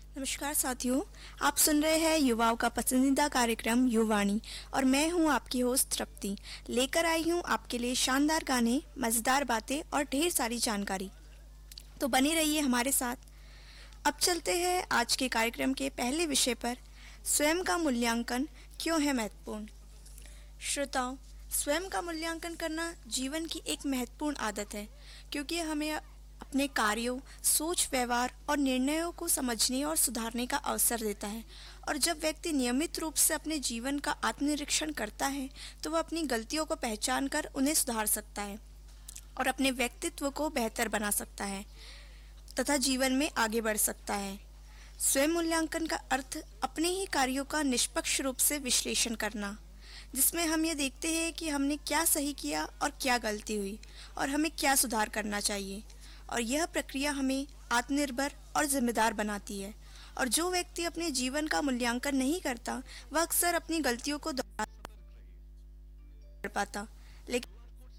नमस्कार साथियों, आप सुन रहे हैं युवाओं का पसंदीदा कार्यक्रम युवाणी और मैं हूं आपकी होस्ट तृप्ति। लेकर आई हूं आपके लिए शानदार गाने, मज़ेदार बातें और ढेर सारी जानकारी। तो बने रहिए हमारे साथ। अब चलते हैं आज के कार्यक्रम के पहले विषय पर। स्वयं का मूल्यांकन क्यों है महत्वपूर्ण। श्रोताओं, स्वयं का मूल्यांकन करना जीवन की एक महत्वपूर्ण आदत है, क्योंकि हमें अपने कार्यों, सोच, व्यवहार और निर्णयों को समझने और सुधारने का अवसर देता है। और जब व्यक्ति नियमित रूप से अपने जीवन का आत्मनिरीक्षण करता है, तो वह अपनी गलतियों को पहचान कर उन्हें सुधार सकता है और अपने व्यक्तित्व को बेहतर बना सकता है तथा जीवन में आगे बढ़ सकता है। स्वयं मूल्यांकन का अर्थ अपने ही कार्यों का निष्पक्ष रूप से विश्लेषण करना, जिसमें हम ये देखते हैं कि हमने क्या सही किया और क्या गलती हुई और हमें क्या सुधार करना चाहिए। और यह प्रक्रिया हमें आत्मनिर्भर और जिम्मेदार बनाती है। और जो व्यक्ति अपने जीवन का मूल्यांकन नहीं करता, वह अक्सर अपनी गलतियों को दोहरा कर पाता, लेकिन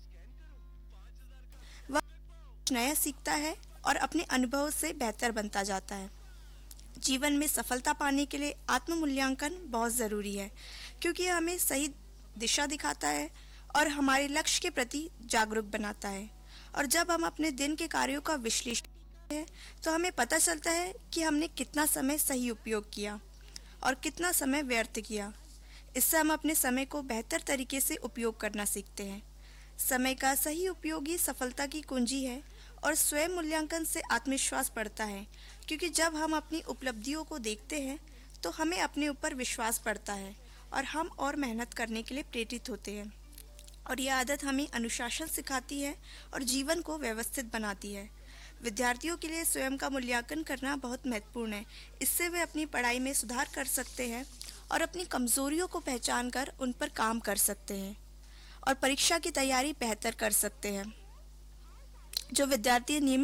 वह कुछ नया सीखता है और अपने अनुभव से बेहतर बनता जाता है। जीवन में सफलता पाने के लिए आत्म मूल्यांकन बहुत ज़रूरी है, क्योंकि यह हमें सही दिशा दिखाता है और हमारे लक्ष्य के प्रति जागरूक बनाता है। और जब हम अपने दिन के कार्यों का विश्लेषण करते हैं, तो हमें पता चलता है कि हमने कितना समय सही उपयोग किया और कितना समय व्यर्थ किया। इससे हम अपने समय को बेहतर तरीके से उपयोग करना सीखते हैं। समय का सही उपयोग ही सफलता की कुंजी है। और स्वयं मूल्यांकन से आत्मविश्वास बढ़ता है, क्योंकि जब हम अपनी उपलब्धियों को देखते हैं, तो हमें अपने ऊपर विश्वास बढ़ता है और हम और मेहनत करने के लिए प्रेरित होते हैं। और यह आदत हमें अनुशासन सिखाती है और जीवन को व्यवस्थित बनाती है। विद्यार्थियों के लिए स्वयं का मूल्यांकन करना बहुत महत्वपूर्ण है। इससे वे अपनी पढ़ाई में सुधार कर सकते हैं और अपनी कमजोरियों को पहचान कर उन पर काम कर सकते हैं और परीक्षा की तैयारी बेहतर कर सकते हैं। जो विद्यार्थी नियमित